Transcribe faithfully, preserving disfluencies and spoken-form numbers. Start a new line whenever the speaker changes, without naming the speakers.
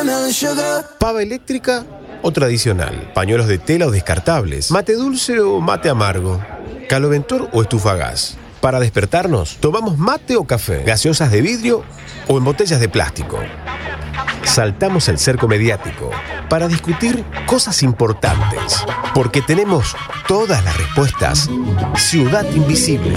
Pava eléctrica o tradicional, pañuelos de tela o descartables, mate dulce o mate amargo, caloventor o estufa a gas. Para despertarnos, tomamos mate o café, gaseosas de vidrio o en botellas de plástico. Saltamos el cerco mediático para discutir cosas importantes, porque tenemos todas las respuestas. Ciudad Invisible.